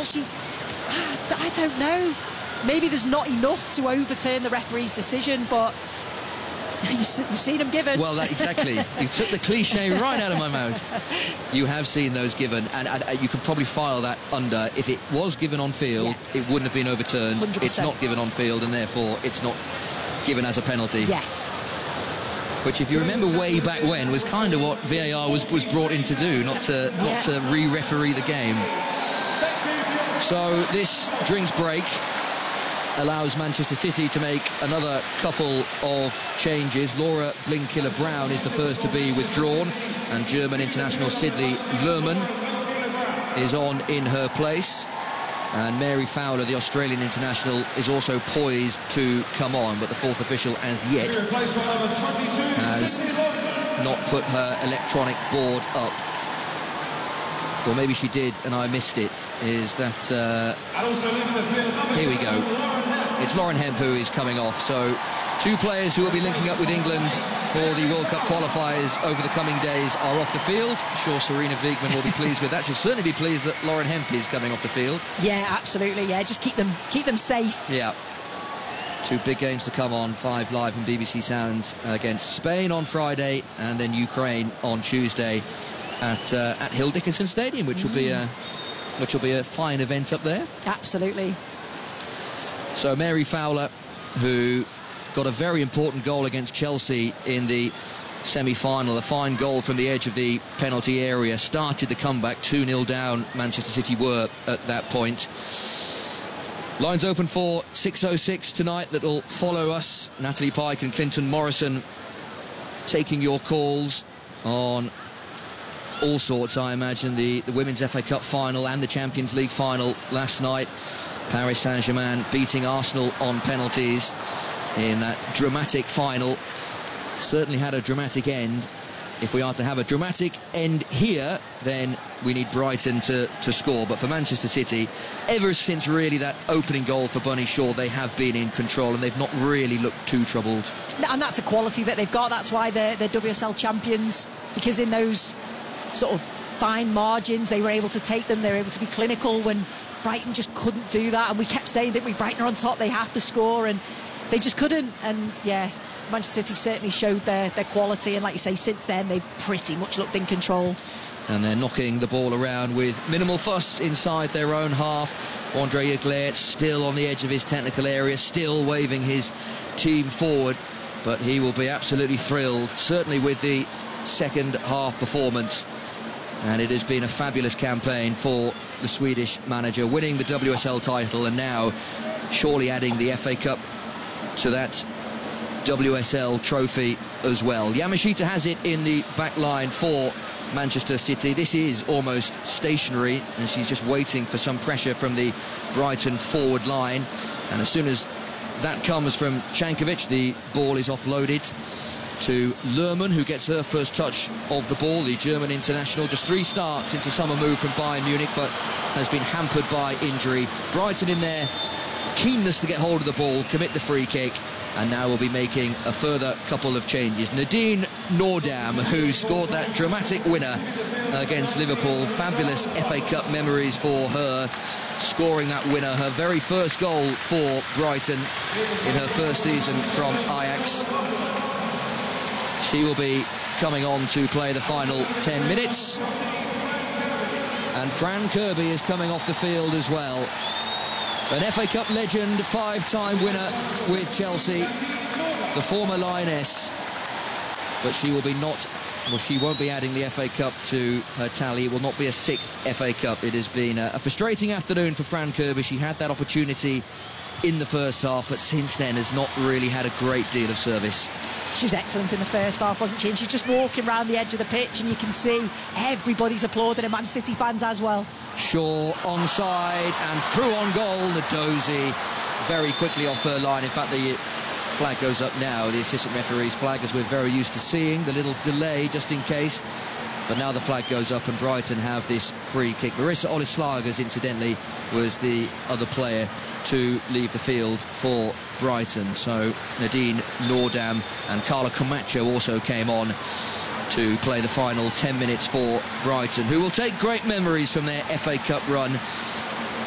actually, I don't know. Maybe there's not enough to overturn the referee's decision, but you've seen them given. Well, exactly. You took the cliche right out of my mouth. You have seen those given, and you could probably file that under. If it was given on field, it wouldn't have been overturned. 100%. It's not given on field, and therefore it's not given as a penalty. Yeah. Which, if you remember way back when, was kind of what VAR was brought in to do, not to re-referee the game. So this drinks break allows Manchester City to make another couple of changes. Laura Blinkiller-Brown is the first to be withdrawn, and German international Sidney Lerman is on in her place. And Mary Fowler, the Australian international, is also poised to come on, but the fourth official as yet has not put her electronic board up. Or maybe she did and I missed it. Is that here we go. It's Lauren Hemp who is coming off. So two players who will be linking up with England for the World Cup qualifiers over the coming days are off the field. I'm sure Serena Wiegmann will be pleased with that. She'll certainly be pleased that Lauren Hemp is coming off the field. Yeah, absolutely. Yeah, just keep them safe. Yeah. Two big games to come on 5 Live and BBC Sounds against Spain on Friday and then Ukraine on Tuesday at Hill Dickinson Stadium, which will be a fine event up there. Absolutely. So Mary Fowler, who got a very important goal against Chelsea in the semi-final, a fine goal from the edge of the penalty area, started the comeback. 2-0 down Manchester City were at that point. Lines open for 6:06 tonight that will follow us. Natalie Pike and Clinton Morrison taking your calls on all sorts, I imagine. The Women's FA Cup final and the Champions League final last night. Paris Saint-Germain beating Arsenal on penalties in that dramatic final. Certainly had a dramatic end. If we are to have a dramatic end here, then we need Brighton to score. But for Manchester City, ever since really that opening goal for Bunny Shaw, they have been in control and they've not really looked too troubled. And that's the quality that they've got. That's why they're WSL champions, because in those sort of fine margins, they were able to take them. They were able to be clinical when Brighton just couldn't do that. And we kept saying, didn't we, Brighton are on top, they have to score, and they just couldn't. And yeah, Manchester City certainly showed their quality, and like you say, since then they've pretty much looked in control. And they're knocking the ball around with minimal fuss inside their own half. Andre Iglert still on the edge of his technical area, still waving his team forward, but he will be absolutely thrilled, certainly with the second half performance. And it has been a fabulous campaign for the Swedish manager, winning the WSL title and now surely adding the FA Cup to that WSL trophy as well. Yamashita has it in the back line for Manchester City. This is almost stationary, and she's just waiting for some pressure from the Brighton forward line. And as soon as that comes from Cankovic, the ball is offloaded to Lerman, who gets her first touch of the ball. The German international, just 3 starts since a summer move from Bayern Munich, but has been hampered by injury. Brighton in their keenness to get hold of the ball, commit the free kick, and now we'll be making a further couple of changes. Nadine Nordam, who scored that dramatic winner against Liverpool. Fabulous FA Cup memories for her, scoring that winner, her very first goal for Brighton in her first season from Ajax. She will be coming on to play the final 10 minutes. And Fran Kirby is coming off the field as well. An FA Cup legend, 5-time winner with Chelsea, the former Lioness. But she will be she won't be adding the FA Cup to her tally. It will not be a 6th FA Cup. It has been a frustrating afternoon for Fran Kirby. She had that opportunity in the first half, but since then has not really had a great deal of service. She was excellent in the first half, wasn't she? And she's just walking around the edge of the pitch, and you can see everybody's applauding, and Man City fans as well. Shaw onside and through on goal. Nadozi very quickly off her line. In fact, the flag goes up now, the assistant referee's flag, as we're very used to seeing. The little delay just in case. But now the flag goes up and Brighton have this free kick. Marissa Olislagers, incidentally, was the other player to leave the field for Brighton. So Nadine Nordam and Carla Camacho also came on to play the final 10 minutes for Brighton, who will take great memories from their FA Cup run